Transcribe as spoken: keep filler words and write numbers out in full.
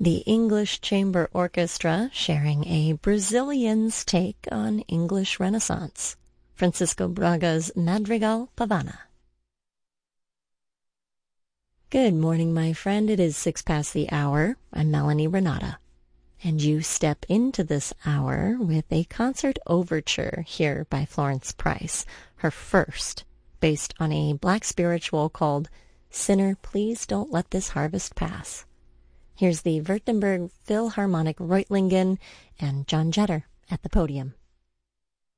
The English Chamber Orchestra sharing a Brazilian's take on English Renaissance. Francisco Braga's Madrigal Pavana. Good morning, my friend. It is six past the hour. I'm Melanie Renata. And you step into this hour with a concert overture here by Florence Price, her first, based on a black spiritual called Sinner, Please Don't Let This Harvest Pass. Here's the Württemberg Philharmonic Reutlingen and John Jetter at the podium.